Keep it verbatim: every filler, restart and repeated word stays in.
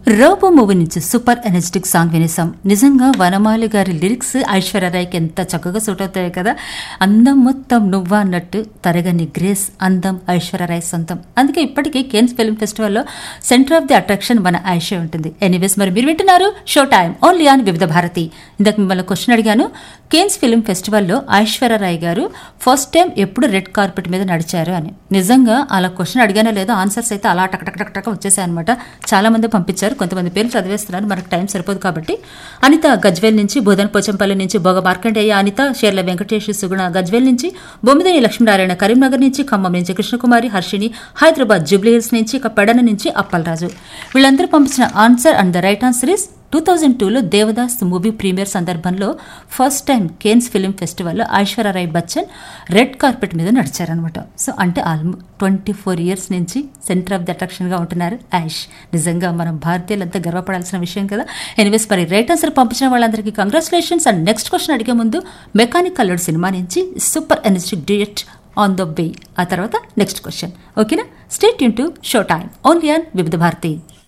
Robo movie నుంచి super energetic song వినేసాం. నిజంగా వనమాలి గారి లిరిక్స్ ఐశ్వర్యరాయ్కి ఎంత చక్కగా సూట్ అవుతాయి కదా. అందం మొత్తం నువ్వా అన్నట్టు తరగని గ్రేస్, అందం ఐశ్వర్యరాయ్ సొంతం. అందుకే ఇప్పటికీ Cannes film ఫెస్టివల్లో centre of the attraction మన ఐశ్వర్య ఉంటుంది. ఎనీవేస్, మరి మీరు వింటున్నారు షో టైమ్ ఓన్లీ ఆన్ వివిధ భారతి. ఇందాక మిమ్మల్ని క్వశ్చన్ అడిగాను, కేన్స్ ఫిల్మ్ ఫెస్టివల్లో ఐశ్వర్యరాయ్ గారు ఫస్ట్ టైం ఎప్పుడు రెడ్ కార్పెట్ మీద నడిచారు అని. నిజంగా అలా క్వశ్చన్ అడిగానో లేదో ఆన్సర్స్ అయితే అలా టక్ టక్ టక్ టక్ వచ్చేసాయి అనమాట. చాలా మంది పంపించారు, కొంతమంది పేర్లు చదివేస్తున్నారు, మనకు టైం సరిపోదు కాబట్టి. అనిత గజ్వేల్ నుంచి, బోధన్ పోచంపల్లి నుంచి, బోగ మార్కండేయ అనిత, షేర్ల వెంకటేష్ సుగుణ గజ్వేల్ నుంచి, బొమ్మిదేని లక్ష్మీనారాయణ కరీంనగర్ నుంచి, ఖమ్మం నుంచి కృష్ణకుమారి, హర్షిని హైదరాబాద్ జూబ్లీహిల్స్ నుంచి, ఇక పెడన నుంచి అప్పలరాజు. వీళ్ళందరూ పంపించిన answer and the right answer is two thousand టూలో దేవదాస్ మూవీ ప్రీమియర్ సందర్భంలో first time Cannes film ఫెస్టివల్లో Aishwarya Rai Bachchan red carpet మీద నడిచారనమాట. సో అంటే ఆల్మో ట్వంటీ ఫోర్ ఇయర్స్ నుంచి సెంటర్ ఆఫ్ ది అట్రాక్షన్గా ఉంటున్నారు ఐష్. నిజంగా మనం భారతీయులంతా గర్వపడాల్సిన విషయం కదా. ఎనీవేస్, మరి రైట్ ఆన్సర్ పంపించిన వాళ్ళందరికీ కంగ్రాచులేషన్స్. అండ్ నెక్స్ట్ క్వశ్చన్ అడిగే ముందు మెకానిక్ కలర్డ్ సినిమా నుంచి super energetic duet on the way. ఆ తర్వాత నెక్స్ట్ క్వశ్చన్. ఓకేనా? Stay tune to show time only on వివిధ భారతి.